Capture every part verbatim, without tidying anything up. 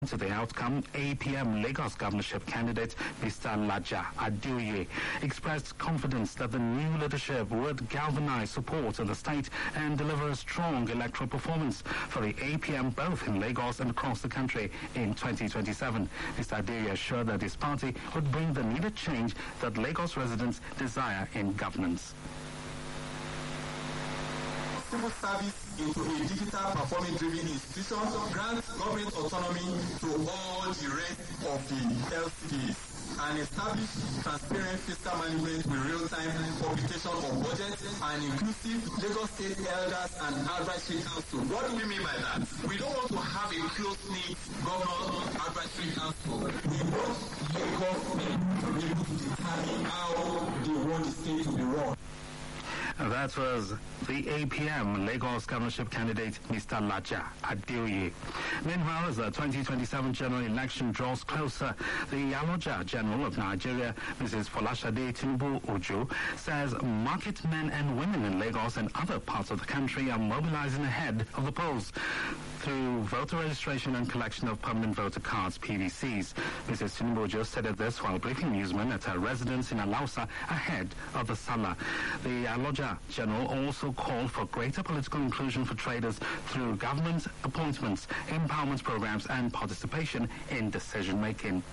To the outcome, A P M Lagos governorship candidate Mister Laja Adeoye expressed confidence that the new leadership would galvanize support in the state and deliver a strong electoral performance for the A P M both in Lagos and across the country in twenty twenty-seven. Mister Adeoye assured that his party would bring the needed change that Lagos residents desire in governance. Civil service into a digital performance-driven institution grants government autonomy to all the rest of the L C Ds and establish transparent fiscal management with real-time publication of budgets and inclusive Lagos State Elders and Advisory Council. What do we mean by that? We don't want to have a close-knit governor advisory council. We want Lagos State to be able to determine how they want the state to be run. That was the A P M Lagos governorship candidate Mister Laja Adeoye. Meanwhile, as the twenty twenty-seven general election draws closer, the Aloja General of Nigeria, Missus Folashade Tinubu Ojo, says market men and women in Lagos and other parts of the country are mobilizing ahead of the polls through voter registration and collection of permanent voter cards, P V Cs. Missus Tinubu Ojo said this while briefing newsmen at her residence in Alausa ahead of the Salah. The Aloja General also called for greater political inclusion for traders through government appointments, empowerment programs, and participation in decision-making.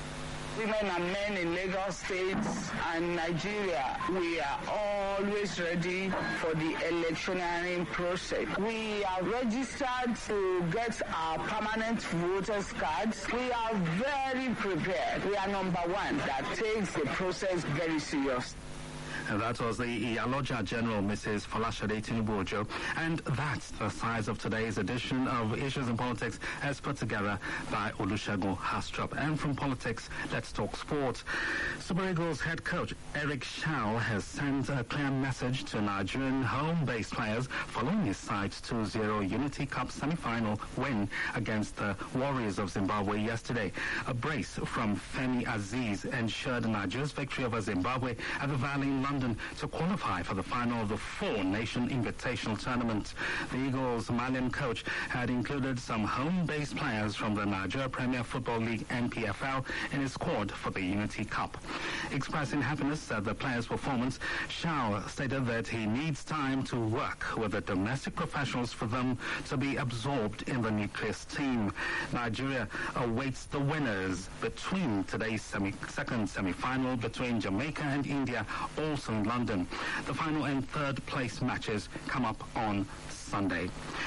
Women and men in Lagos State and Nigeria, we are always ready for the electioneering process. We are registered to get our permanent voters cards. We are very prepared. We are number one that takes the process very seriously. And that was the Aloja General, Missus Folashade Tinubu Ojo. And that's the size of today's edition of Issues in Politics as put together by Olusegun Hastrop. And from politics, let's talk sport. Super Eagles head coach Eric Shao has sent a clear message to Nigerian home-based players following his side's two zero Unity Cup semi-final win against the Warriors of Zimbabwe yesterday. A brace from Femi Aziz ensured Nigeria's victory over Zimbabwe at the Valley in London to qualify for the final of the four-nation invitational tournament. The Eagles' Malian coach had included some home-based players from the Nigeria Premier Football League N P F L in his squad for the Unity Cup. Expressing happiness at the players' performance, Shao stated that he needs time to work with the domestic professionals for them to be absorbed in the nucleus team. Nigeria awaits the winners between today's semi- second semi-final between Jamaica and India, also in London. The final and third place matches come up on Sunday.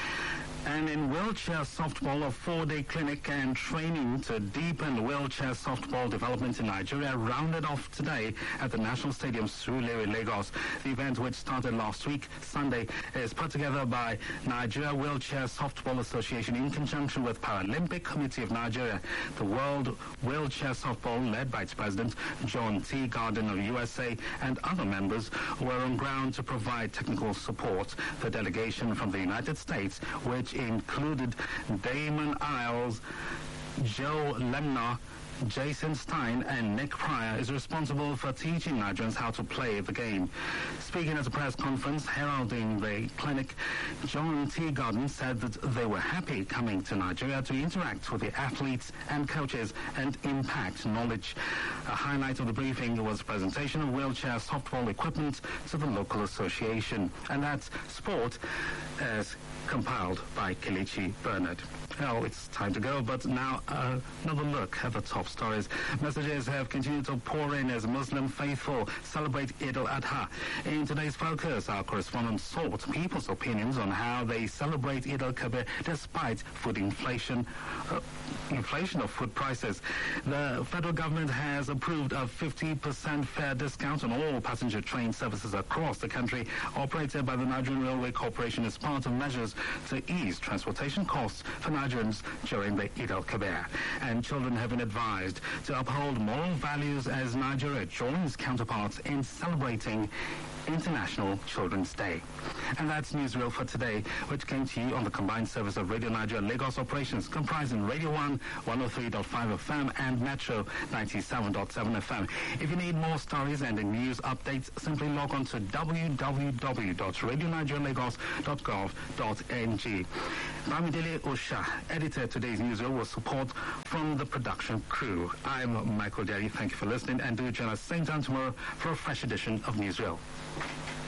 And in wheelchair softball, a four-day clinic and training to deepen wheelchair softball development in Nigeria rounded off today at the National Stadium, Surulere, Lagos. The event, which started last week, Sunday, is put together by Nigeria Wheelchair Softball Association in conjunction with Paralympic Committee of Nigeria. The World Wheelchair Softball, led by its president, John T. Garden of U S A, and other members, were on ground to provide technical support. The delegation from the United States, which included Damon Isles, Joe Lemnar, Jason Stein, and Nick Pryor, is responsible for teaching Nigerians how to play the game. Speaking at a press conference heralding the clinic, John T. Garden said that they were happy coming to Nigeria to interact with the athletes and coaches and impact knowledge. A highlight of the briefing was the presentation of wheelchair softball equipment to the local association. And that's sport as compiled by Kelechi Bernard. Well, it's time to go, but now uh, another look at the top stories. Messages have continued to pour in as Muslim faithful celebrate Eid al-Adha. In today's focus, our correspondent sought people's opinions on how they celebrate Eid al-Kabir despite food inflation, uh, inflation of food prices. The federal government has approved a fifty percent fare discount on all passenger train services across the country operated by the Nigerian Railway Corporation as part of measures to ease transportation costs for Nigerians during the Eid al-Kabir. And children have been advised to uphold moral values as Nigeria joins counterparts in celebrating International Children's Day. And that's Newsreel for today, which came to you on the combined service of Radio Nigeria Lagos operations, comprising Radio one, one oh three point five F M, and Metro ninety-seven point seven F M. If you need more stories and news updates, simply log on to w w w dot radio nigeria lagos dot gov dot n g. Bamidele Osha edited today's newsreel with support from the production crew. I'm Michael Derry. Thank you for listening, and do join us same time tomorrow for a fresh edition of Newsreel.